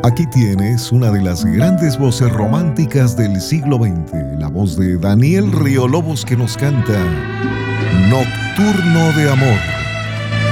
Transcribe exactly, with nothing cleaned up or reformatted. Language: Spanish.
Aquí tienes una de las grandes voces románticas del siglo veinte, la voz de Daniel Río Lobos, que nos canta Nocturno de Amor.